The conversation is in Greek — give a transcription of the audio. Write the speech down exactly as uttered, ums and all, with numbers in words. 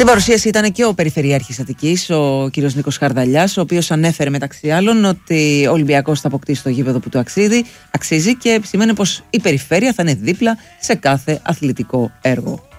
Στην παρουσίαση ήταν και ο Περιφερειάρχης Αττικής, ο κ. Νίκος Χαρδαλιάς, ο οποίος ανέφερε μεταξύ άλλων ότι ο Ολυμπιακός θα αποκτήσει το γήπεδο που του αξίζει, αξίζει και σημαίνει πως η περιφέρεια θα είναι δίπλα σε κάθε αθλητικό έργο.